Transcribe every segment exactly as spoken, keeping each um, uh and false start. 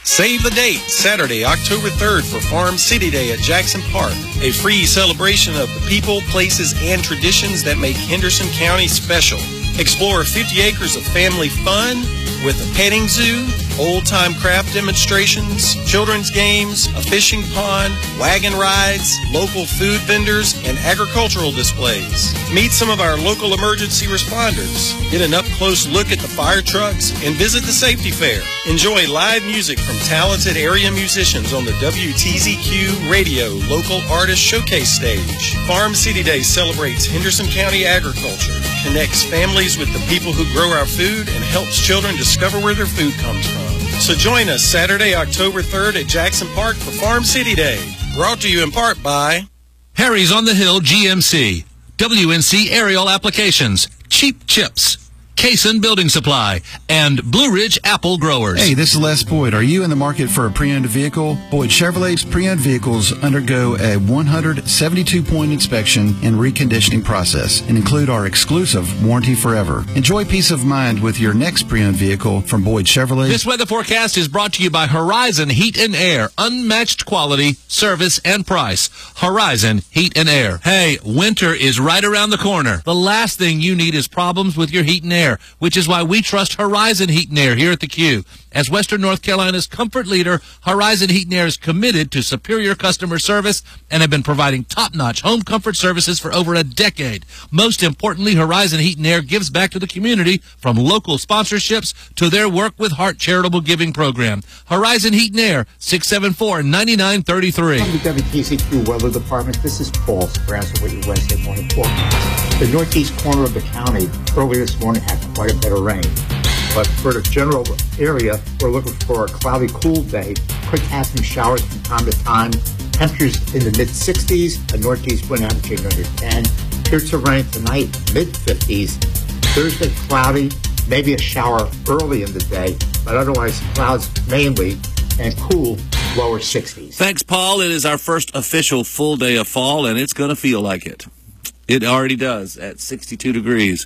Save the date, Saturday, October third for Farm City Day at Jackson Park. A free celebration of the people, places, and traditions that make Henderson County special. Explore fifty acres of family fun with a petting zoo, old-time craft demonstrations, children's games, a fishing pond, wagon rides, local food vendors, and agricultural displays. Meet some of our local emergency responders. Get an up-close look at the fire trucks and visit the safety fair. Enjoy live music from talented area musicians on the W T Z Q Radio Local Artist Showcase stage. Farm City Day celebrates Henderson County agriculture, connects families with the people who grow our food, and helps children discover where their food comes from. So join us Saturday, October third at Jackson Park for Farm City Day. Brought to you in part by Harry's on the Hill G M C, W N C Aerial Applications, Cheap Chips, Cason Building Supply, and Blue Ridge Apple Growers. Hey, this is Les Boyd. Are you in the market for a pre-owned vehicle? Boyd Chevrolet's pre-owned vehicles undergo a one hundred seventy-two point inspection and reconditioning process and include our exclusive Warranty Forever. Enjoy peace of mind with your next pre-owned vehicle from Boyd Chevrolet. This weather forecast is brought to you by Horizon Heat and Air. Unmatched quality, service, and price. Horizon Heat and Air. Hey, winter is right around the corner. The last thing you need is problems with your heat and air, which is why we trust Horizon Heat and Air here at the Q. As Western North Carolina's comfort leader, Horizon Heat and Air is committed to superior customer service and have been providing top-notch home comfort services for over a decade. Most importantly, Horizon Heat and Air gives back to the community from local sponsorships to their Work with Heart charitable giving program. Horizon Heat and Air, six seven four, nine nine three three. From the W T Z Q Weather Department, this is Paul Spransel with your Wednesday morning forecast. The northeast corner of the county early this morning had quite a bit of rain. But for the general area, we're looking for a cloudy, cool day. Quick passing showers from time to time. Temperatures in the mid sixties, a northeast wind averaging under ten. Appears to rain tonight, mid fifties. Thursday, cloudy, maybe a shower early in the day, but otherwise clouds mainly, and cool, lower sixties. Thanks, Paul. It is our first official full day of fall, and it's going to feel like it. It already does at sixty-two degrees.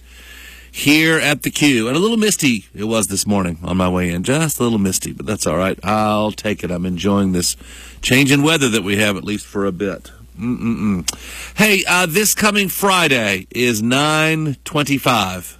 Here at the Q. And a little misty it was this morning on my way in. Just a little misty, but that's all right. I'll take it. I'm enjoying this change in weather that we have, at least for a bit. Mm-mm-mm. Hey, uh, this coming Friday is nine twenty-five.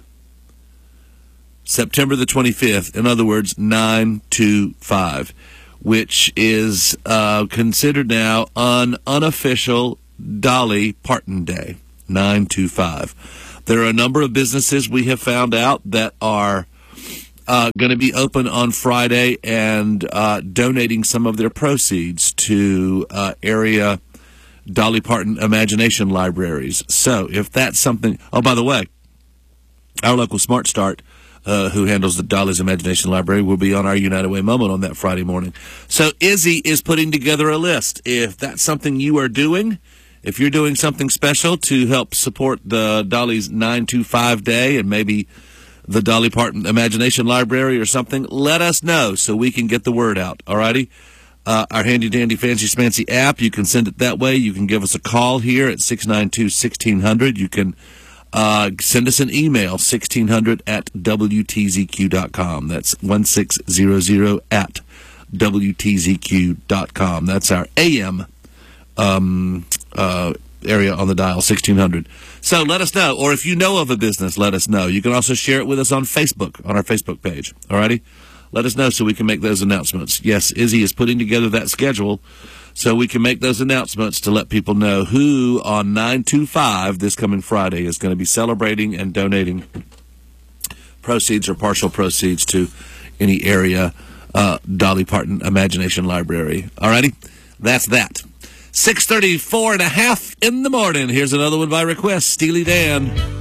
September the twenty-fifth. In other words, nine twenty-five, which is uh, considered now an unofficial Dolly Parton Day. nine twenty-five. There are a number of businesses we have found out that are uh, going to be open on Friday and uh, donating some of their proceeds to uh, area Dolly Parton Imagination Libraries. So if that's something... Oh, by the way, our local Smart Start, uh, who handles the Dolly's Imagination Library, will be on our United Way moment on that Friday morning. So Izzy is putting together a list. If that's something you are doing... If you're doing something special to help support the Dolly's nine twenty-five Day and maybe the Dolly Parton Imagination Library or something, let us know so we can get the word out, all righty? Uh, our handy-dandy fancy-smancy app, you can send it that way. You can give us a call here at six nine two, one six zero zero. You can uh, send us an email, sixteen hundred at W T Z Q dot com. That's one six zero zero at W T Z Q dot com. That's our A M um uh area on the dial, sixteen hundred. So let us know, or if you know of a business, let us know. You can also share it with us on Facebook, on our Facebook page. Alrighty, let us know so we can make those announcements. Yes, Izzy is putting together that schedule so we can make those announcements to let people know who on nine twenty-five this coming Friday is going to be celebrating and donating proceeds or partial proceeds to any area uh Dolly Parton Imagination Library. Alrighty, that's that. six thirty-four and a half in the morning. Here's another one by request. Steely Dan.